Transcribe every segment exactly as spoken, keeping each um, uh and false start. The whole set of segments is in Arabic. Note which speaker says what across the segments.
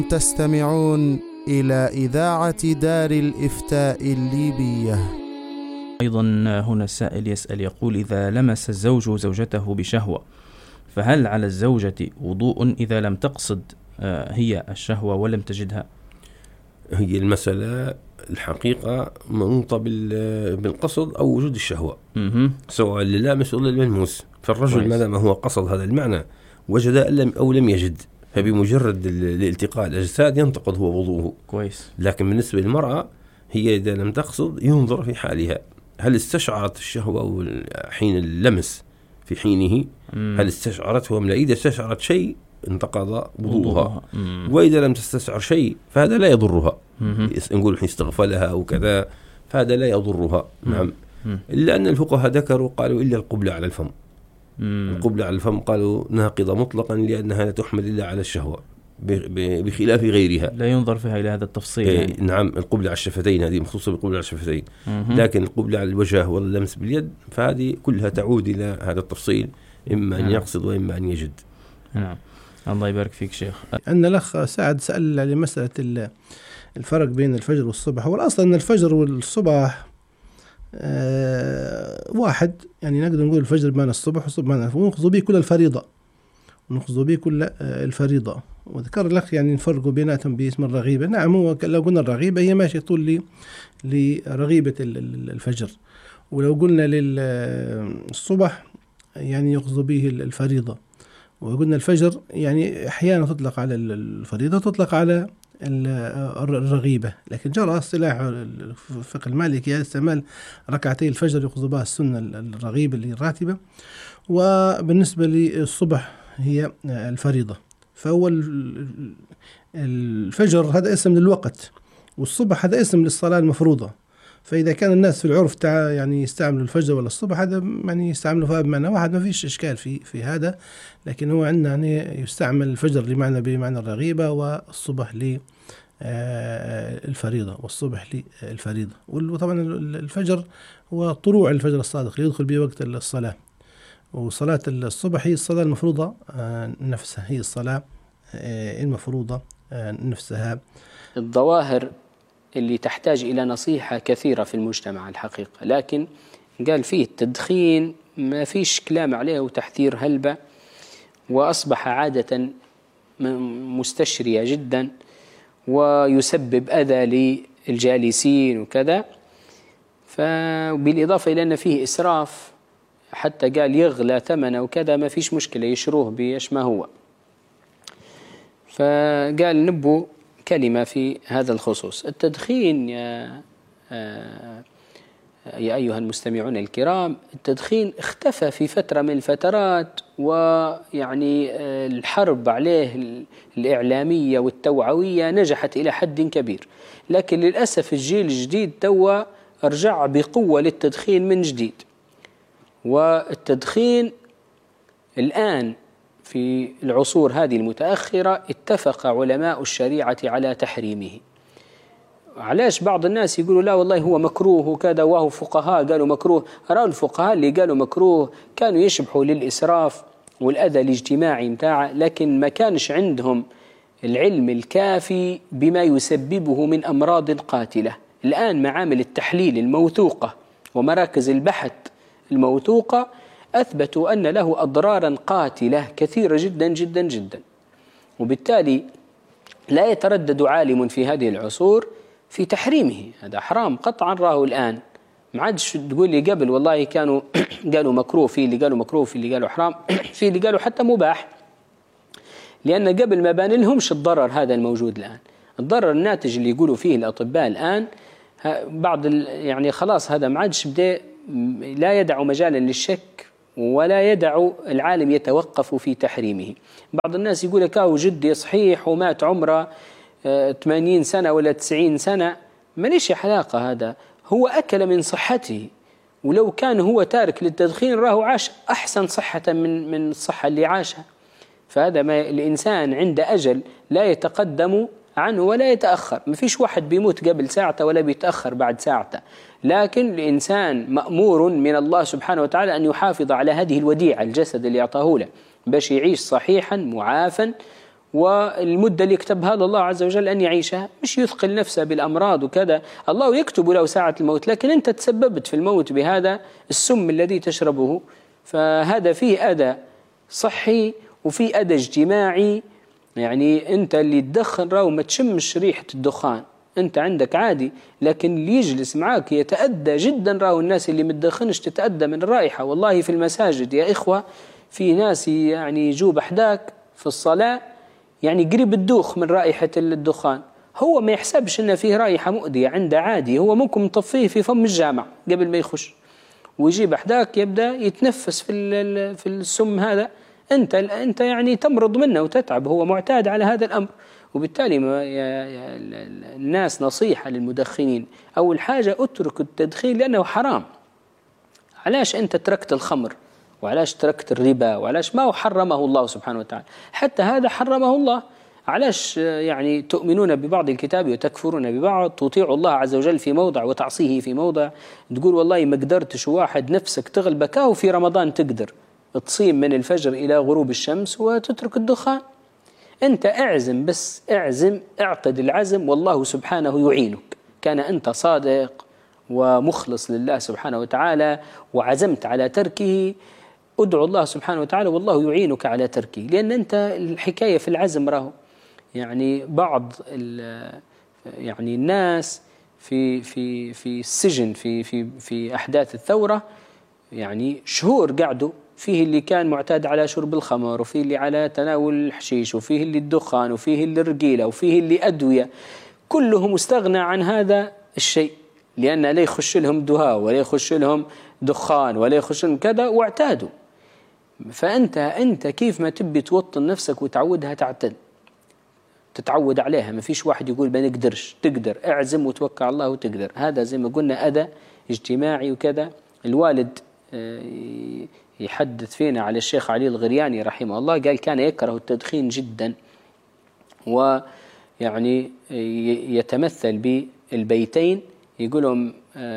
Speaker 1: تستمعون إلى إذاعة دار الإفتاء الليبية.
Speaker 2: أيضا هنا السائل يسأل يقول: إذا لمس الزوج زوجته بشهوة فهل على الزوجة وضوء إذا لم تقصد هي الشهوة ولم تجدها؟
Speaker 3: هي المسألة الحقيقة منوطة بالقصد أو وجود الشهوة، سواء للامس ولا للملموس. فالرجل ما دام هو قصد هذا المعنى وجد أو لم يجد، فبمجرد الالتقاء الأجساد ينتقض هو وضوءه.
Speaker 2: كويس.
Speaker 3: لكن بالنسبة للمرأة هي إذا لم تقصد ينظر في حالها، هل استشعرت الشهوة حين اللمس في حينه؟ مم. هل استشعرته أم لا؟ إذا استشعرت شيء انتقض وضوءها، وإذا لم تستشعر شيء فهذا لا يضرها. نقول استغفلها أو كذا، فهذا لا يضرها. مم. نعم. مم. إلا أن الفقهاء ذكروا قالوا إلا القبلة على الفم. مم. القبلة على الفم قالوا ناقضة مطلقا، لأنها لا تحمل إلا على الشهوة بخلاف غيرها،
Speaker 2: لا ينظر فيها إلى هذا التفصيل.
Speaker 3: يعني. نعم. القبلة على الشفتين هذه مخصوصة بالقبلة على الشفتين، لكن القبلة على الوجه واللمس باليد فهذه كلها تعود إلى هذا التفصيل، إما أن يقصد وإما أن يجد.
Speaker 2: نعم. الله يبارك فيك شيخ.
Speaker 4: أن الأخ سعد سأل لمسألة الفرق بين الفجر والصبح. هو الأصل أن الفجر والصبح آه واحد، يعني نقدر نقول الفجر بمعنى الصبح والصبح بمعنى الفجر، ونأخذ به كل الفريضة ونأخذ به كل آه الفريضة. وذكر لك يعني نفرق بيناتهم باسم الرغيبة. نعم، هو لو قلنا الرغيبة هي ماشية طول لي لرغيبة الفجر، ولو قلنا للصبح يعني يأخذ به الفريضة. وقلنا الفجر يعني أحيانا تطلق على الفريضة، تطلق على الرغيبة، لكن جرى اصطلاح الفقه المالكي استعمال ركعتي الفجر يأخذ بها السنة الرغيبة اللي الراتبة، وبالنسبة للصبح هي الفريضة. فهو الفجر هذا اسم للوقت، والصبح هذا اسم للصلاة المفروضة. فإذا كان الناس في العرف تاع يعني يستعملوا الفجر ولا الصبح، هذا يعني يستعملوا فيها بمعنى واحد، ما فيش إشكال في في هذا. لكن هو عندنا يعني يستعمل الفجر لمعنى بمعنى الرغيبة، والصبح للفريضة، والصبح للفريضة. وطبعا الفجر هو طلوع الفجر الصادق يدخل به وقت الصلاة، وصلاة الصبح هي الصلاة المفروضة نفسها، هي الصلاة المفروضة نفسها.
Speaker 5: الظواهر اللي تحتاج إلى نصيحة كثيرة في المجتمع الحقيقة، لكن قال فيه التدخين ما فيش كلام عليه وتحذير هلبة، وأصبح عادة مستشرية جدا ويسبب أذى للجالسين وكذا. فبالإضافة إلى أن فيه إسراف، حتى قال يغلى ثمنه وكذا، ما فيش مشكلة يشروه بيش ما هو. فقال نبو كلمة في هذا الخصوص. التدخين يا يا أيها المستمعون الكرام، التدخين اختفى في فترة من الفترات، ويعني الحرب عليه الإعلامية والتوعوية نجحت إلى حد كبير، لكن للأسف الجيل الجديد توا رجع بقوة للتدخين من جديد. والتدخين الآن في العصور هذه المتأخرة اتفق علماء الشريعة على تحريمه. علاش بعض الناس يقولوا لا والله هو مكروه وكذا، وهو فقهاء قالوا مكروه؟ رأوا الفقهاء اللي قالوا مكروه كانوا يشبحوا للإسراف والأذى الاجتماعي متاعه، لكن ما كانش عندهم العلم الكافي بما يسببه من أمراض قاتلة. الآن معامل التحليل الموثوقة ومراكز البحث الموثوقة أثبتوا أن له أضرارا قاتلة كثيرة جدا جدا جدا، وبالتالي لا يتردد عالم في هذه العصور في تحريمه. هذا حرام قطعا راه الآن، ما عادش تقول لي قبل والله كانوا قالوا مكروه، في اللي قالوا مكروه، في اللي قالوا حرام، في اللي قالوا حتى مباح، لأن قبل ما بان لهمش الضرر هذا الموجود الآن. الضرر الناتج اللي يقولوا فيه الأطباء الآن بعض يعني خلاص هذا ما عادش بدأ، لا يدع مجالا للشك ولا يدع العالم يتوقف في تحريمه. بعض الناس يقول لك هو جدي صحيح ومات عمره ثمانين سنة ولا تسعين سنة، ما ليش علاقة، هذا هو أكل من صحته، ولو كان هو تارك للتدخين راه عاش أحسن صحة من من الصحة اللي عاشها. فهذا ما الإنسان عند أجل لا يتقدم عنه ولا يتأخر، ما فيش واحد بيموت قبل ساعته ولا بيتأخر بعد ساعته، لكن الإنسان مأمور من الله سبحانه وتعالى أن يحافظ على هذه الوديعة الجسد اللي أعطاه له باش يعيش صحيحا معافا والمدة اللي كتبها له الله عز وجل أن يعيشها، مش يثقل نفسه بالأمراض وكذا. الله يكتب له ساعة الموت، لكن أنت تسببت في الموت بهذا السم الذي تشربه. فهذا فيه أذى صحي وفيه أذى اجتماعي. يعني أنت اللي تدخن راو ما تشمش ريحة الدخان، أنت عندك عادي، لكن اللي يجلس معاك يتأذى جدا. راو الناس اللي متدخنش تتأذى من الرائحة. والله في المساجد يا إخوة في ناس يعني يجوا بحداك في الصلاة يعني قريب الدوخ من رائحة الدخان، هو ما يحسبش إن فيه رائحة مؤذية، عنده عادي، هو ممكن مطفيه في فم الجامع قبل ما يخش، ويجي بحداك يبدأ يتنفس في في السم هذا. أنت أنت يعني تمرض منه وتتعب، هو معتاد على هذا الأمر. وبالتالي ما يا يا الناس نصيحة للمدخنين، أول حاجة اترك التدخين لأنه حرام. علاش أنت تركت الخمر وعلاش تركت الربا وعلاش ما حرمه الله سبحانه وتعالى؟ حتى هذا حرمه الله. علاش يعني تؤمنون ببعض الكتاب وتكفرون ببعض؟ تطيع الله عز وجل في موضع وتعصيه في موضع. تقول والله ما قدرتش واحد نفسك تغلبك، وفي رمضان تقدر تصيم من الفجر إلى غروب الشمس وتترك الدخان. أنت اعزم، بس اعزم، اعقد العزم، والله سبحانه يعينك. كان أنت صادق ومخلص لله سبحانه وتعالى وعزمت على تركه، ادعو الله سبحانه وتعالى والله يعينك على تركه. لأن أنت الحكاية في العزم راهو يعني بعض يعني الناس في في في السجن في في في أحداث الثورة يعني شهور قعدوا، فيه اللي كان معتاد على شرب الخمر، وفيه اللي على تناول الحشيش، وفيه اللي الدخان، وفيه اللي الرجيلة، وفيه اللي أدوية. كلهم استغنى عن هذا الشيء، لأن لا يخش لهم دهاء ولا يخش لهم دخان ولا يخش لهم كذا، واعتادوا. فأنت أنت كيف ما تبي توطن نفسك وتعودها تعتد تتعود عليها. ما فيش واحد يقول ما نقدرش، تقدر، اعزم وتوكل على الله وتقدر. هذا زي ما قلنا أذى اجتماعي وكذا. الوالد يحدث فينا على الشيخ علي الغرياني رحمه الله، قال كان يكره التدخين جدا، ويعني يتمثل بالبيتين يقولهم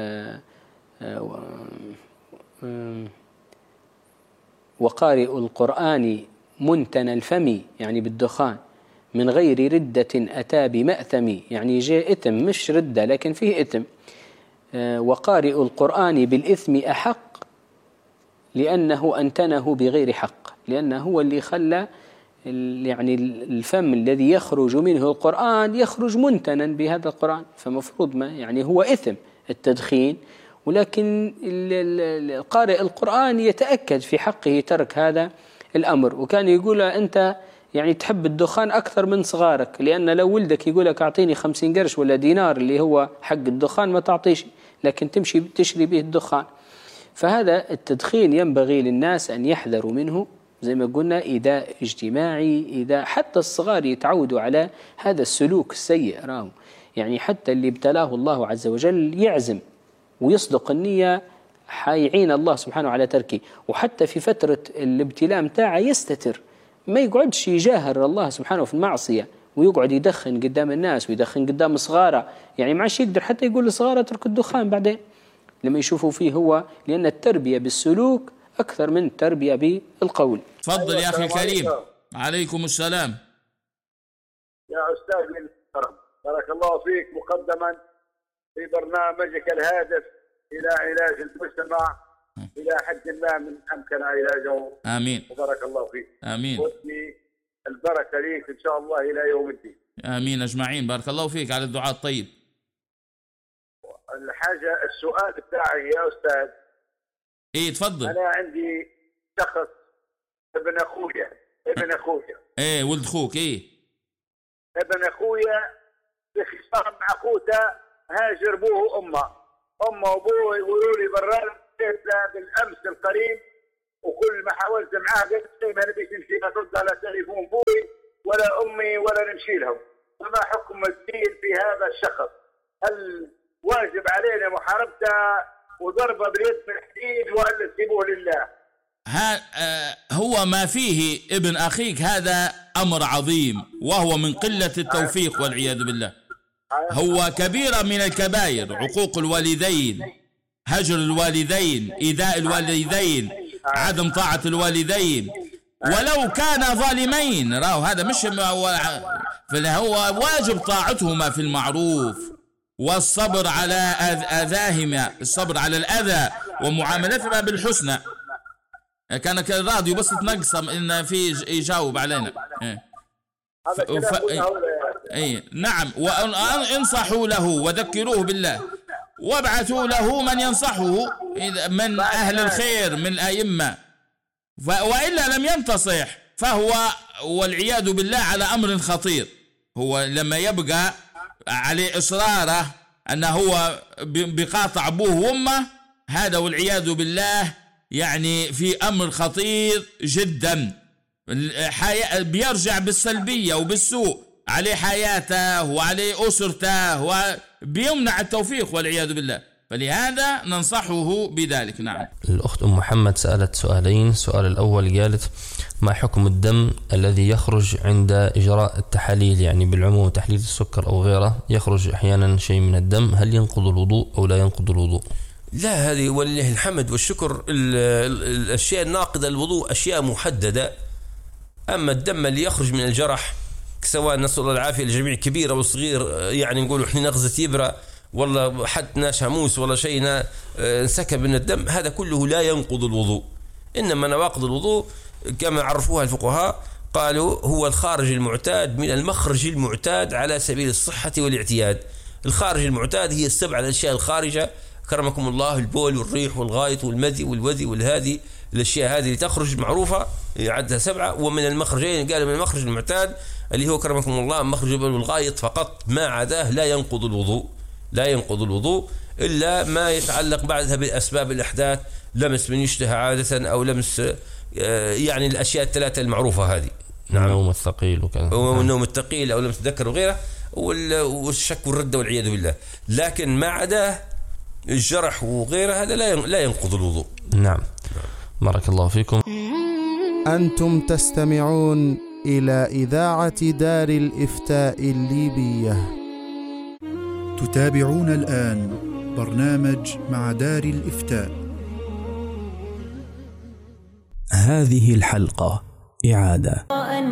Speaker 5: وقارئ القرآن منتنى الفم، يعني بالدخان، من غير ردة أتى بمأثم، يعني جاء إثم مش ردة لكن فيه إثم. وقارئ القرآن بالإثم أحق لأنه أنتنه بغير حق، لأنه هو اللي خلى يعني الفم الذي يخرج منه القرآن يخرج منتنا بهذا القرآن. فمفروض ما يعني هو إثم التدخين، ولكن قارئ القرآن يتأكد في حقه ترك هذا الأمر. وكان يقول أنت يعني تحب الدخان أكثر من صغارك، لأن لو ولدك يقول لك أعطيني خمسين قرش ولا دينار اللي هو حق الدخان ما تعطيش، لكن تمشي تشري به الدخان. فهذا التدخين ينبغي للناس أن يحذروا منه، زي ما قلنا إيذاء اجتماعي، إذا حتى الصغار يتعودوا على هذا السلوك السيء راهو. يعني حتى اللي ابتلاه الله عز وجل يعزم ويصدق النية، حيعين الله سبحانه على تركه. وحتى في فترة الابتلاء متاعه يستتر، ما يقعدش يجاهر الله سبحانه في المعصية ويقعد يدخن قدام الناس ويدخن قدام صغاره. يعني ما عادش يقدر حتى يقول لصغاره اترك الدخان بعدين لما يشوفوا فيه هو، لأن التربية بالسلوك أكثر من التربية بالقول.
Speaker 6: تفضل يا أخي الكريم. عليكم السلام
Speaker 7: يا أستاذ الكرم، بارك الله فيك مقدما في برنامجك الهادف إلى علاج المجتمع إلى حد ما من أمكن علاجه.
Speaker 6: آمين.
Speaker 7: وبارك الله فيك.
Speaker 6: آمين.
Speaker 7: واسمي البركة ليك إن شاء الله إلى يوم الدين.
Speaker 6: آمين أجمعين. بارك الله فيك على الدعاء الطيب.
Speaker 7: الحاجة السؤال بتاعي يا أستاذ.
Speaker 6: إيه تفضل.
Speaker 7: أنا عندي شخص ابن أخويا ابن أخويا
Speaker 6: إيه ولد أخوك. إيه
Speaker 7: ابن أخويا بخصام مع أخوته، هاجر أبوه وأمه، أمه وأبوه يقولوا لي برا بالأمس القريب، وكل ما حاولت معاه قلت ما نبيش نمشي نرد على تليفون أبوي ولا أمي ولا نمشي لهم. فما حكم الدين في هذا الشخص؟ هل واجب علينا محاربته وضربه باليد من الحديد ولا نسيبوه لله؟
Speaker 6: ها آه هو ما فيه ابن أخيك هذا أمر عظيم، وهو من قلة التوفيق والعياذ بالله. هو كبيرة من الكبائر، عقوق الوالدين، هجر الوالدين، إيذاء الوالدين، عدم طاعة الوالدين. ولو كان ظالمين. راهو هذا مش هو واجب طاعتهما في المعروف والصبر على أذاهما، الصبر على الأذى ومعاملتهما بالحسنى. كان كراديو بس تنقص إن في يجاوب علينا. إيه. ف... إيه. نعم. وانصحوا له وذكروه بالله وابعثوا له من ينصحه من أهل الخير من الأئمة، وإلا لم ينتصح فهو والعياذ بالله على أمر خطير. هو لما يبقى عليه إصراره أنه هو بقاطع أبوه وأمه، هذا والعياذ بالله يعني في أمر خطير جدا، بيرجع بالسلبية وبالسوء عليه حياته وعليه أسرته وبيمنع التوفيق والعياذ بالله. فلهذا ننصحه بذلك. نعم.
Speaker 8: الأخت أم محمد سألت سؤالين. السؤال الأول قالت: ما حكم الدم الذي يخرج عند إجراء التحاليل، يعني بالعموم تحليل السكر أو غيره، يخرج أحيانا شيء من الدم، هل ينقض الوضوء أو لا ينقض الوضوء؟
Speaker 3: لا، هذه ولله الحمد والشكر. الأشياء الناقضة الوضوء أشياء محددة. أما الدم اللي يخرج من الجرح، سواء نسأل الله العافية للجميع كبيرة وصغير، يعني نقولوا إحنا نغزة يبرة والله حد ناش هموس ولا شيء انسكب من الدم، هذا كله لا ينقض الوضوء. إنما نواقض الوضوء كما عرفوها الفقهاء قالوا هو الخارج المعتاد من المخرج المعتاد على سبيل الصحة والاعتياد. الخارج المعتاد هي السبع الأشياء الخارجة كرمكم الله: البول والريح والغائط والمذي والوذي والهادي. الأشياء هذه اللي تخرج معروفة عدها سبعة. ومن المخرجين قال من المخرج المعتاد اللي هو كرمكم الله مخرج البول والغائط فقط، ما عداه لا ينقض الوضوء. لا ينقض الوضوء إلا ما يتعلق بعدها بالأسباب الأحداث، لمس من يشتهى عادة أو لمس يعني الأشياء الثلاثة المعروفة هذه.
Speaker 8: نعم. النوم الثقيل وكذا،
Speaker 3: والنوم الثقيل أو لمس الذكر وغيره، والشك والردة والعياذ بالله. لكن ما عداه الجرح وغيره هذا لا لا ينقض الوضوء.
Speaker 8: نعم. بارك الله فيكم.
Speaker 1: أنتم تستمعون إلى إذاعة دار الإفتاء الليبية.
Speaker 9: تتابعون الآن برنامج مع دار الإفتاء.
Speaker 10: هذه الحلقة إعادة